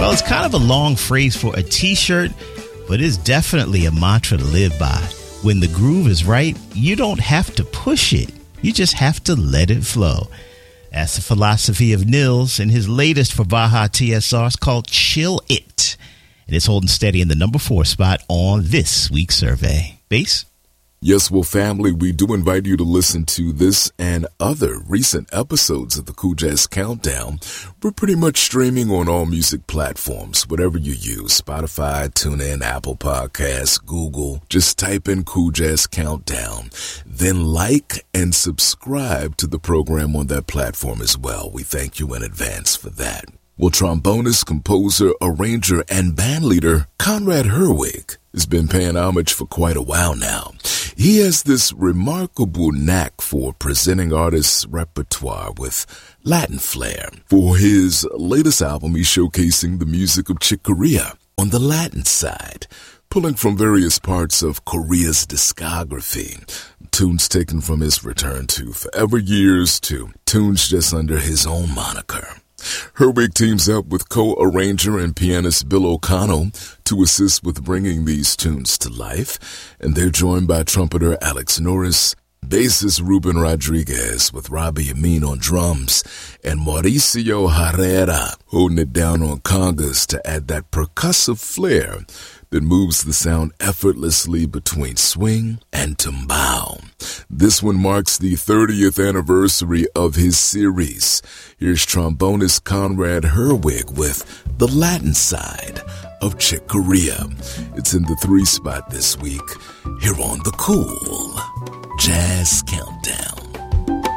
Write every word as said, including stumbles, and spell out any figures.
Well, it's kind of a long phrase for a t-shirt, but it's definitely a mantra to live by. When the groove is right, you don't have to push it. You just have to let it flow. That's the philosophy of Nils, and his latest for Baja T S R is called Chill It. And it's holding steady in the number four spot on this week's survey. Bass? Yes, well, family, we do invite you to listen to this and other recent episodes of the Cool Jazz Countdown. We're pretty much streaming on all music platforms, whatever you use, Spotify, TuneIn, Apple Podcasts, Google. Just type in Cool Jazz Countdown. Then like and subscribe to the program on that platform as well. We thank you in advance for that. Well, trombonist, composer, arranger, and bandleader Conrad Herwig has been paying homage for quite a while now. He has this remarkable knack for presenting artists' repertoire with Latin flair. For his latest album, he's showcasing the music of Chick Corea on the Latin side, pulling from various parts of Korea's discography. Tunes taken from his return to Forever Years to tunes just under his own moniker. Herwig teams up with co-arranger and pianist Bill O'Connell to assist with bringing these tunes to life, and they're joined by trumpeter Alex Norris, bassist Ruben Rodriguez with Robbie Amin on drums, and Mauricio Herrera holding it down on congas to add that percussive flair that moves the sound effortlessly between swing and tumbao. This one marks the thirtieth anniversary of his series. Here's trombonist Conrad Herwig with the Latin side of Chick Corea. It's in the three spot this week here on the Cool Jazz Countdown.